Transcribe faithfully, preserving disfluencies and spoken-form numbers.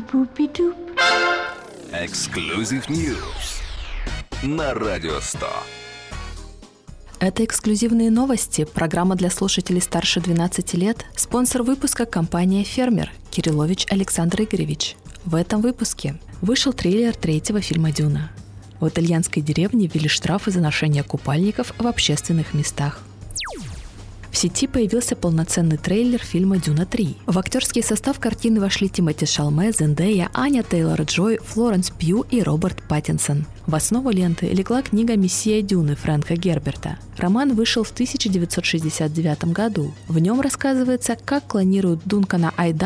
Exclusive News на Радио сто. Это эксклюзивные новости, программа для слушателей старше двенадцати лет. Спонсор выпуска – компания «Фермер» Кириллович Александр Игоревич. В этом выпуске вышел трейлер третьего фильма «Дюна». В итальянской деревне ввели штрафы за ношение купальников в общественных местах. В сети появился полноценный трейлер фильма «Дюна три». В актерский состав картины вошли Тимоти Шалме, Зендея, Аня Тейлор-Джой, Флоренс Пью и Роберт Паттинсон. В основу ленты легла книга «Миссия Дюны» Фрэнка Герберта. Роман вышел в тысяча девятьсот шестьдесят девятом году. В нем рассказывается, как клонируют Дункана Айдара